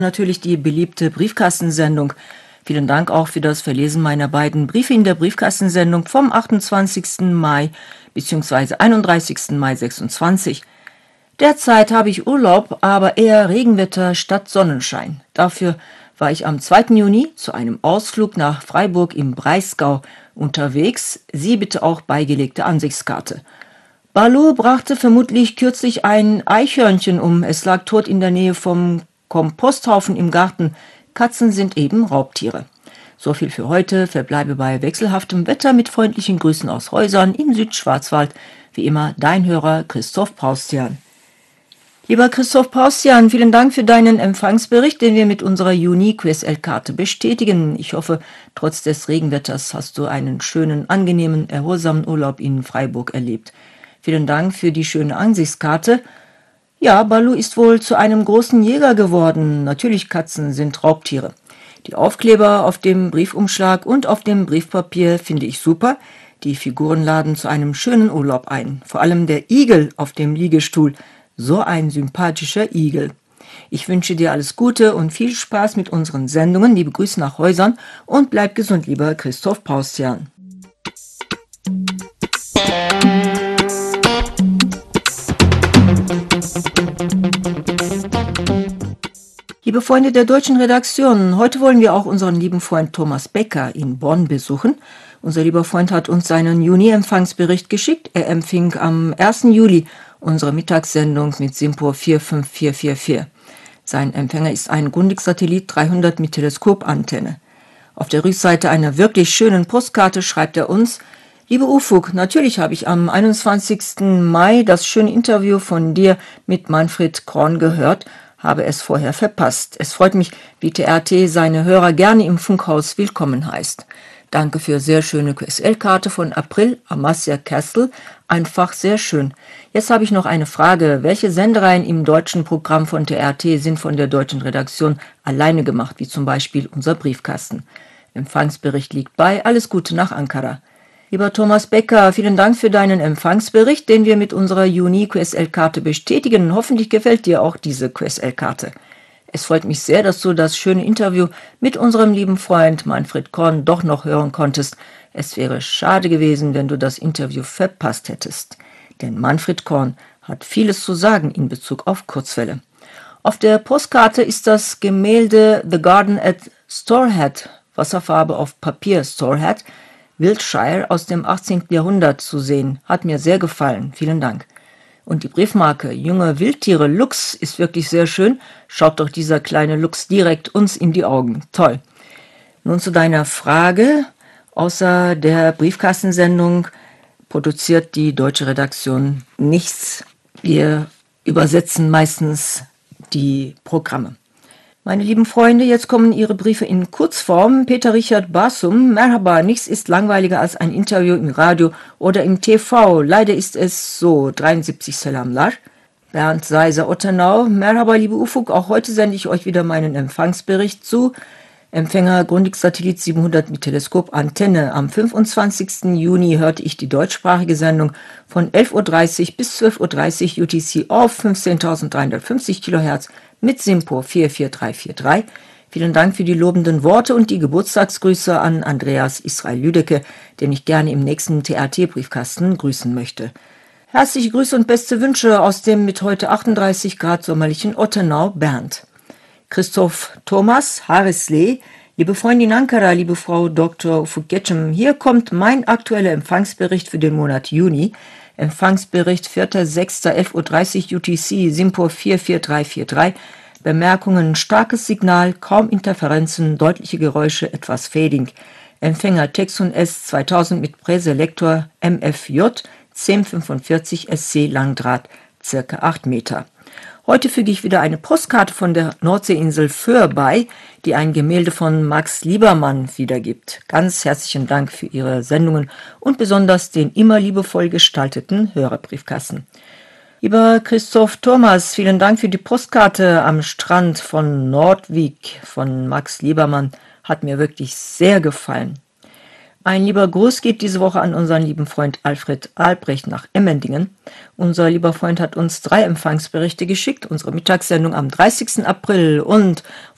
Natürlich die beliebte Briefkastensendung. Vielen Dank auch für das Verlesen meiner beiden Briefe in der Briefkastensendung vom 28. Mai bzw. 31. Mai 26. Derzeit habe ich Urlaub, aber eher Regenwetter statt Sonnenschein. Dafür war ich am 2. Juni zu einem Ausflug nach Freiburg im Breisgau unterwegs. Sie bitte auch beigelegte Ansichtskarte. Balu brachte vermutlich kürzlich ein Eichhörnchen um. Es lag tot in der Nähe vom Komposthaufen im Garten. Katzen sind eben Raubtiere. So viel für heute. Verbleibe bei wechselhaftem Wetter mit freundlichen Grüßen aus Häusern im Südschwarzwald. Wie immer dein Hörer Christoph Paustian. Lieber Christoph Paustian, vielen Dank für deinen Empfangsbericht, den wir mit unserer Juni-QSL-Karte bestätigen. Ich hoffe, trotz des Regenwetters hast du einen schönen, angenehmen, erholsamen Urlaub in Freiburg erlebt. Vielen Dank für die schöne Ansichtskarte. Ja, Balu ist wohl zu einem großen Jäger geworden. Natürlich, Katzen sind Raubtiere. Die Aufkleber auf dem Briefumschlag und auf dem Briefpapier finde ich super. Die Figuren laden zu einem schönen Urlaub ein. Vor allem der Igel auf dem Liegestuhl. So ein sympathischer Igel. Ich wünsche dir alles Gute und viel Spaß mit unseren Sendungen. Liebe Grüße nach Häusern und bleib gesund, lieber Christoph Paustian. Liebe Freunde der deutschen Redaktion, heute wollen wir auch unseren lieben Freund Thomas Becker in Bonn besuchen. Unser lieber Freund hat uns seinen Juni-Empfangsbericht geschickt. Er empfing am 1. Juli unsere Mittagssendung mit SINPO 45444. Sein Empfänger ist ein Grundig-Satellit 300 mit Teleskopantenne. Auf der Rückseite einer wirklich schönen Postkarte schreibt er uns: Liebe Ufuk, natürlich habe ich am 21. Mai das schöne Interview von dir mit Manfred Korn gehört, habe es vorher verpasst. Es freut mich, wie TRT seine Hörer gerne im Funkhaus willkommen heißt. Danke für sehr schöne QSL-Karte von April, Amasya Castle. Einfach sehr schön. Jetzt habe ich noch eine Frage. Welche Sendereien im deutschen Programm von TRT sind von der deutschen Redaktion alleine gemacht, wie zum Beispiel unser Briefkasten? Empfangsbericht liegt bei. Alles Gute nach Ankara. Lieber Thomas Becker, vielen Dank für deinen Empfangsbericht, den wir mit unserer Juni-QSL-Karte bestätigen. Hoffentlich gefällt dir auch diese QSL-Karte. Es freut mich sehr, dass du das schöne Interview mit unserem lieben Freund Manfred Korn doch noch hören konntest. Es wäre schade gewesen, wenn du das Interview verpasst hättest. Denn Manfred Korn hat vieles zu sagen in Bezug auf Kurzwelle. Auf der Postkarte ist das Gemälde The Garden at Storehead, Wasserfarbe auf Papier Storehead, Wiltshire aus dem 18. Jahrhundert zu sehen. Hat mir sehr gefallen. Vielen Dank. Und die Briefmarke Junge Wildtiere Luchs ist wirklich sehr schön. Schaut doch dieser kleine Luchs direkt uns in die Augen. Toll. Nun zu deiner Frage. Außer der Briefkastensendung produziert die deutsche Redaktion nichts. Wir übersetzen meistens die Programme. Meine lieben Freunde, jetzt kommen Ihre Briefe in Kurzform. Peter Richard Basum, Merhaba, nichts ist langweiliger als ein Interview im Radio oder im TV. Leider ist es so. 73 Selamlar. Bernd Seiser Ottenau, Merhaba, liebe Ufuk, auch heute sende ich euch wieder meinen Empfangsbericht zu. Empfänger Grundig-Satellit 700 mit Teleskopantenne. Am 25. Juni hörte ich die deutschsprachige Sendung von 11.30 Uhr bis 12.30 Uhr UTC auf 15.350 kHz mit SINPO 44343. Vielen Dank für die lobenden Worte und die Geburtstagsgrüße an Andreas Israel Lüdecke, den ich gerne im nächsten TRT-Briefkasten grüßen möchte. Herzliche Grüße und beste Wünsche aus dem mit heute 38 Grad sommerlichen Ottenau, Bernd. Christoph Thomas, Harislee, liebe Freundin Ankara, liebe Frau Dr. Ufuk-Getchem, hier kommt mein aktueller Empfangsbericht für den Monat Juni. Empfangsbericht 4.6.11.30 Uhr UTC, SINPO 44343. Bemerkungen: starkes Signal, kaum Interferenzen, deutliche Geräusche, etwas Fading. Empfänger Texon S 2000 mit Präselektor MFJ 1045 SC Langdraht, ca. 8 Meter. Heute füge ich wieder eine Postkarte von der Nordseeinsel Föhr bei, die ein Gemälde von Max Liebermann wiedergibt. Ganz herzlichen Dank für Ihre Sendungen und besonders den immer liebevoll gestalteten Hörerbriefkasten. Lieber Christoph Thomas, vielen Dank für die Postkarte am Strand von Nordwijk von Max Liebermann. Hat mir wirklich sehr gefallen. Ein lieber Gruß geht diese Woche an unseren lieben Freund Alfred Albrecht nach Emmendingen. Unser lieber Freund hat uns 3 Empfangsberichte geschickt, unsere Mittagssendung am 30. April und